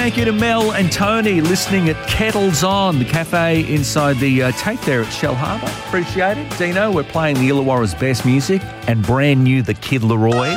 thank you to Mel and Tony listening at Kettles On, the cafe inside the Tape there at Shell Harbour. Appreciate it. Dino, we're playing the Illawarra's best music and brand new The Kid Laroi.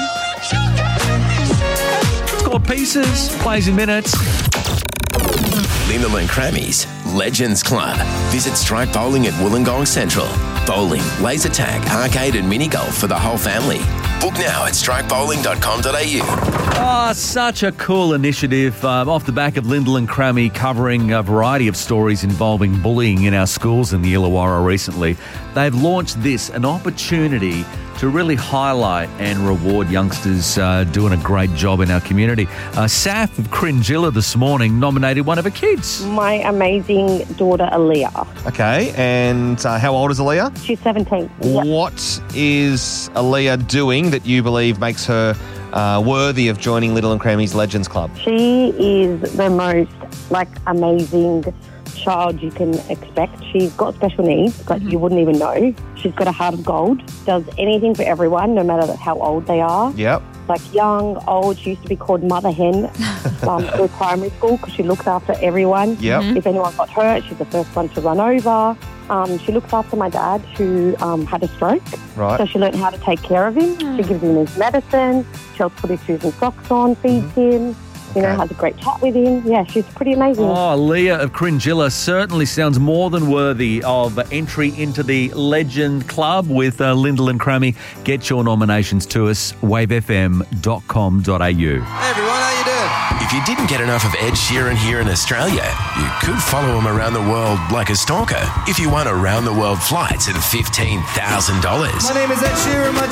It's called Pieces, plays in minutes. Lyndall and Crammy's Legends Club. Visit Strike Bowling at Wollongong Central. Bowling, laser tag, arcade and mini golf for the whole family. Book now at strikebowling.com.au. Oh, such a cool initiative off the back of Lyndall and Crammy covering a variety of stories involving bullying in our schools in the Illawarra recently. They've launched this, an opportunity to really highlight and reward youngsters doing a great job in our community. Saf of Cringilla this morning nominated one of her kids. My amazing daughter, Aaliyah. Okay, and how old is Aaliyah? She's 17. Yep. What is Aaliyah doing that you believe makes her worthy of joining Lyndall and Crammy's Legends Club? She is the most, amazing child you can expect. She's got special needs, you wouldn't even know. She's got a heart of gold, does anything for everyone, no matter how old they are. Yep. Young, old. She used to be called Mother Hen through primary school because she looks after everyone. Yep. If anyone got hurt, she's the first one to run over. She looks after my dad who had a stroke. Right. So she learned how to take care of him. She gives him his medicine. She'll put his shoes and socks on, feeds him. Has a great chat with him. Yeah, she's pretty amazing. Oh, Leah of Cringilla certainly sounds more than worthy of entry into the Legend Club with Lyndall and Crammy. Get your nominations to us, wavefm.com.au. Hey everyone, how you doing? If you didn't get enough of Ed Sheeran here in Australia, you could follow him around the world like a stalker if you won around-the-world flights at $15,000. My name is Ed Sheeran.